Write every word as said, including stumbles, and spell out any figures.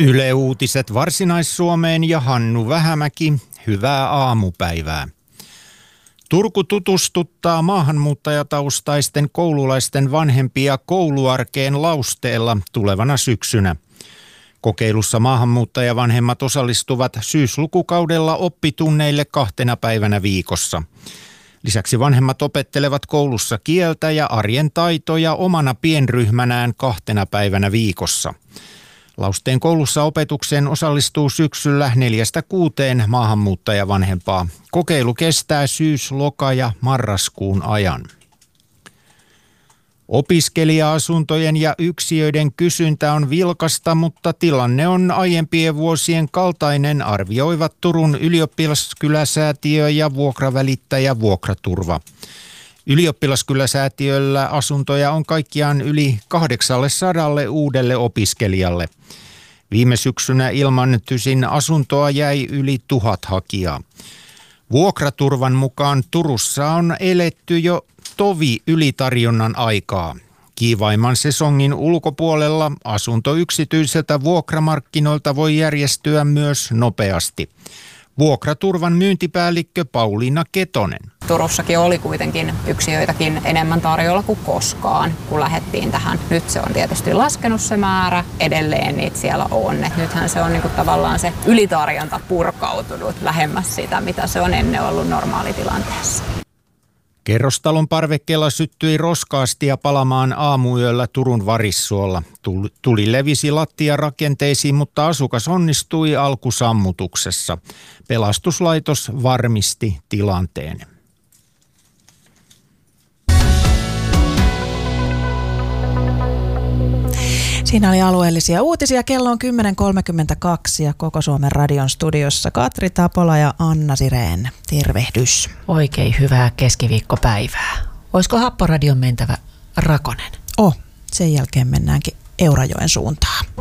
Yle Uutiset Varsinais-Suomeen ja Hannu Vähämäki. Hyvää aamupäivää. Turku tutustuttaa maahanmuuttajataustaisten koululaisten vanhempia kouluarkeen Lausteella tulevana syksynä. Kokeilussa maahanmuuttajavanhemmat osallistuvat syyslukukaudella oppitunneille kahtena päivänä viikossa. Lisäksi vanhemmat opettelevat koulussa kieltä ja arjen taitoja omana pienryhmänään kahtena päivänä viikossa. Lausteen koulussa opetukseen osallistuu syksyllä neljästä kuuteen maahanmuuttajavanhempaa. Kokeilu kestää syys-, loka- ja marraskuun ajan. Opiskelija-asuntojen ja yksiöiden kysyntä on vilkasta, mutta tilanne on aiempien vuosien kaltainen, arvioivat Turun ylioppilaskyläsäätiö ja vuokravälittäjä Vuokraturva. Ylioppilaskyläsäätiöllä asuntoja on kaikkiaan yli kahdeksansataa uudelle opiskelijalle. Viime syksynä ilman TYSin asuntoa jäi yli tuhat hakijaa. Vuokraturvan mukaan Turussa on eletty jo tovi ylitarjonnan aikaa. Kiivaimman sesongin ulkopuolella asunto yksityiseltä vuokramarkkinoilta voi järjestyä myös nopeasti. Vuokraturvan myyntipäällikkö Pauliina Ketonen. Turussakin oli kuitenkin yksiöitäkin enemmän tarjolla kuin koskaan, kun lähdettiin tähän. Nyt se on tietysti laskenut se määrä, edelleen niitä siellä on. Et nythän se on niinku tavallaan se ylitarjonta purkautunut lähemmäs sitä, mitä se on ennen ollut normaalitilanteessa. Kerrostalon parvekkeella syttyi roskaastia palamaan aamuyöllä Turun Varissuolla. Tuli levisi lattiarakenteisiin, mutta asukas onnistui alkusammutuksessa. Pelastuslaitos varmisti tilanteen. Siinä oli alueellisia uutisia. Kello on kymmenen kolmekymmentäkaksi ja Koko Suomen radion studiossa Katri Tapola ja Anna Sireen. Tervehdys. Oikein hyvää keskiviikkopäivää. Olisiko Happoradion mentävä Rakonen? Oh, sen jälkeen mennäänkin Eurajoen suuntaan.